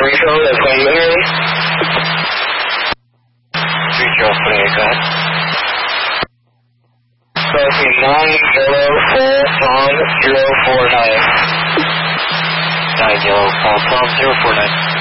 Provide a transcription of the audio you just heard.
Refill, that's when you hear me. 3048, go ahead. Crossing 904 Tom 049. 9 Yellow Paul Tom 049.